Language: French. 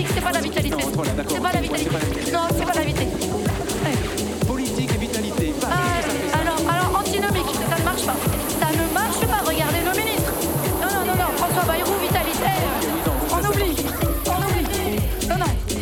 C'est pas la vitalité. Non, voilà, d'accord. C'est pas la vitalité. C'est pas la vitalité. Non, c'est pas la vitalité.